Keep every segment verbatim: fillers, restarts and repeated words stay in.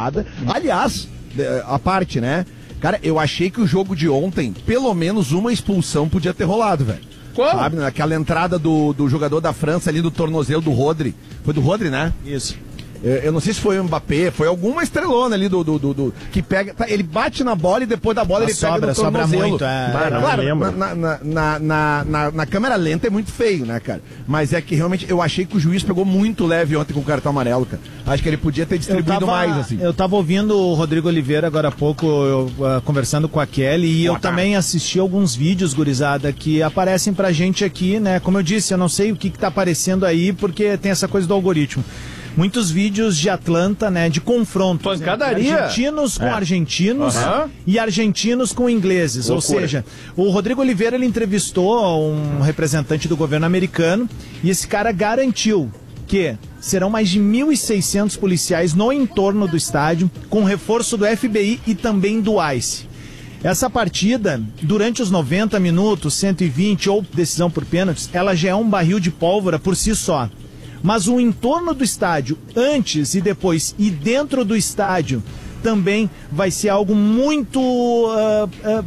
errada. Aliás, a parte, né? Cara, eu achei que o jogo de ontem, pelo menos uma expulsão podia ter rolado, velho. Como? Sabe, naquela entrada do, do jogador da França ali do tornozelo do Rodri. Foi do Rodri, né? Isso. Eu não sei se foi o Mbappé, foi alguma estrelona ali do, do, do, do que pega, tá, ele bate na bola e depois da bola a ele sobra, pega no tornozelo. Sobra muito, é, é, não claro, lembro. na, na, na, na, na, na câmera lenta é muito feio, né, cara? Mas é que realmente eu achei que o juiz pegou muito leve ontem com o cartão amarelo, cara. Acho que ele podia ter distribuído tava, mais, assim. Eu tava ouvindo o Rodrigo Oliveira agora há pouco, eu, uh, conversando com a Kelly, e Boa eu tarde. também assisti alguns vídeos, gurizada, que aparecem pra gente aqui, né? Como eu disse, eu não sei o que que tá aparecendo aí, porque tem essa coisa do algoritmo. Muitos vídeos de Atlanta, né, de confrontos. Pancadaria. Né, argentinos com é. argentinos uhum. e argentinos com ingleses. Loucura. Ou seja, o Rodrigo Oliveira, ele entrevistou um representante do governo americano e esse cara garantiu que serão mais de mil e seiscentos policiais no entorno do estádio, com reforço do F B I e também do ICE. Essa partida, durante os noventa minutos, cento e vinte ou decisão por pênaltis, ela já é um barril de pólvora por si só. Mas o entorno do estádio, antes e depois, e dentro do estádio, também vai ser algo muito... Uh, uh,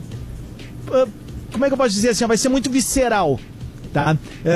uh, como é que eu posso dizer assim? Vai ser muito visceral, tá?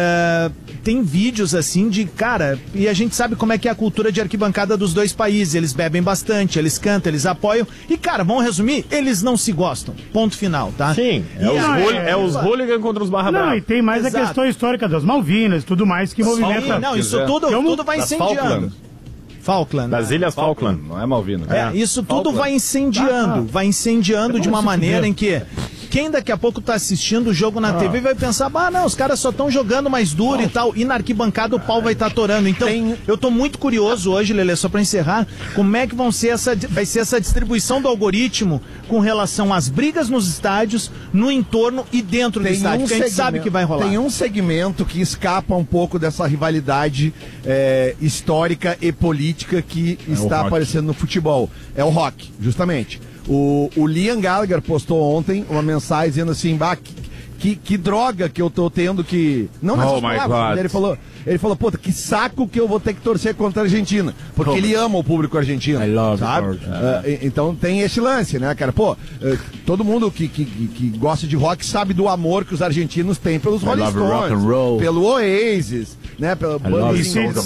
Uh, tem vídeos assim de, cara, e a gente sabe como é que é a cultura de arquibancada dos dois países. Eles bebem bastante, eles cantam, eles apoiam. E, cara, vamos resumir, eles não se gostam. Ponto final, tá? Sim, é, os, a, é, é os hooligans contra os barra Não, e tem mais Exato. a questão histórica das Malvinas e tudo mais que movimenta. Sim, não, isso tudo, tudo vai incendiando. Falkland. Falkland. Das né? Ilhas Falkland, Falkland, não é Malvinas. É, é. isso tudo Falkland. vai incendiando, ah, vai incendiando de uma maneira em que quem daqui a pouco tá assistindo o jogo na ah. T V vai pensar, ah, não, os caras só estão jogando mais duro e tal, e na arquibancada o pau vai estar tá atorando. Então, Tem... eu tô muito curioso hoje, Lelê, só pra encerrar, como é que vão ser essa, vai ser essa distribuição do algoritmo com relação às brigas nos estádios, no entorno e dentro Tem do estádio, um que a gente sabe que vai rolar. Tem um segmento que escapa um pouco dessa rivalidade é, histórica e política que é está aparecendo no futebol. É o rock, justamente. O, o Liam Gallagher postou ontem uma mensagem dizendo assim, bah, que, que, que droga que eu tô tendo que... Não nessas oh palavras, ele falou, ele falou, puta, que saco que eu vou ter que torcer contra a Argentina, porque oh, ele ama o público argentino, I love sabe? Uh, então tem esse lance, né, cara? Pô, uh, todo mundo que, que, que gosta de rock sabe do amor que os argentinos têm pelos I Rolling Stones, pelo Oasis, né, pela banda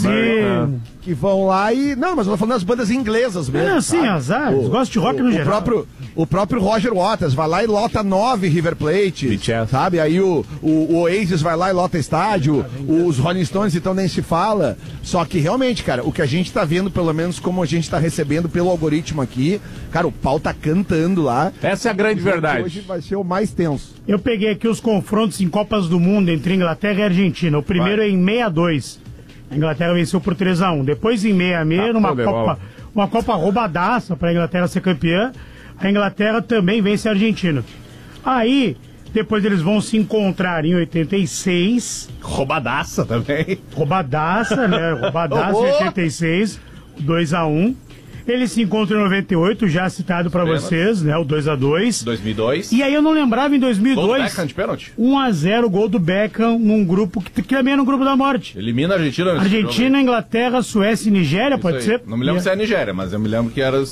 que vão lá e... Não, mas eu tô falando das bandas inglesas mesmo. É, sim, azar. Eles gostam de rock o, no o geral. Próprio, o próprio Roger Waters vai lá e lota nove River Plate, sabe? Aí o, o, o Oasis vai lá e lota estádio, os Rolling Stones então nem se fala. Só que realmente, cara, o que a gente tá vendo, pelo menos como a gente tá recebendo pelo algoritmo aqui, cara, o pau tá cantando lá. Essa é a grande verdade. Hoje vai ser o mais tenso. Eu peguei aqui os confrontos em Copas do Mundo entre Inglaterra e Argentina. O primeiro vai. é em sessenta e dois. A Inglaterra venceu por três a um. Depois em sessenta e seis, numa Copa, uma Copa roubadaça para a Inglaterra ser campeã, a Inglaterra também vence a Argentina. Aí, depois eles vão se encontrar em oitenta e seis. Roubadaça também. Roubadaça, né? Roubadaça em oitenta e seis, dois a um. Eles se encontram em noventa e oito, já citado pra vocês, né? O dois a dois. dois mil e dois. E aí eu não lembrava em dois mil e dois. Gol do Beckham de pênalti. um a zero, gol do Beckham num grupo que, que também era um grupo da morte. Elimina a Argentina. Argentina, Inglaterra, Suécia e Nigéria, Isso pode aí. ser? Não me lembro yeah. se é a Nigéria, mas eu me lembro que era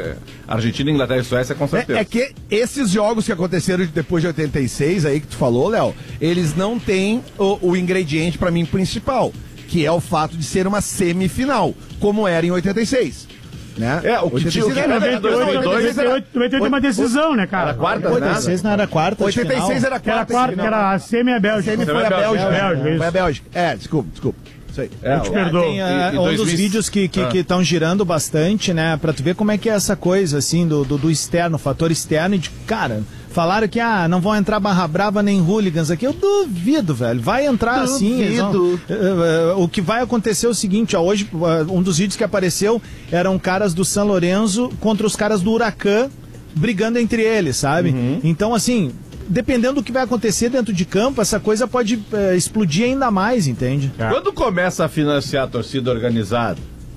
a Argentina, Inglaterra e Suécia com certeza. É, é que esses jogos que aconteceram depois de oitenta e seis aí que tu falou, Léo, eles não têm o, o ingrediente pra mim principal, que é o fato de ser uma semifinal, como era em oitenta e seis. Né? É, o que tinha noventa e oito, noventa e oito, noventa e oito é uma decisão, né, cara? Era quarta, oitenta e seis não era quarta. oitenta e seis era quarta. Era quarta, que era a semi e a Bélgica. Semi foi a Bélgica. Bélgica. Foi a Bélgica. É, desculpa, desculpa. Isso aí. É, eu te perdoo. Tem uh, um dos vídeos que estão que, que ah. girando bastante, né? Pra tu ver como é que é essa coisa, assim, do, do, do externo, fator externo. E de, cara, falaram que ah, não vão entrar barra brava nem hooligans aqui. Eu duvido, velho. Vai entrar assim. Vão, uh, uh, o que vai acontecer é o seguinte, ó. Hoje, uh, um dos vídeos que apareceu eram caras do San Lorenzo contra os caras do Huracan brigando entre eles, sabe? Uhum. Então, assim... Dependendo do que vai acontecer dentro de campo, essa coisa pode é, explodir ainda mais, entende? É. Quando começa a financiar a torcida organizada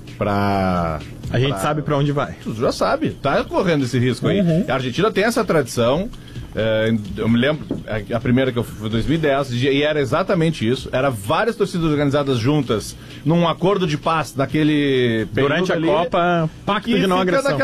pra... A gente pra... sabe pra onde vai. Tu já sabe, tá correndo esse risco aí. Uhum. A Argentina tem essa tradição, é, eu me lembro, a primeira que eu fui foi em dois mil e dez, e era exatamente isso, era várias torcidas organizadas juntas, num acordo de paz, naquele durante a ali, Copa, pacto de não agressão.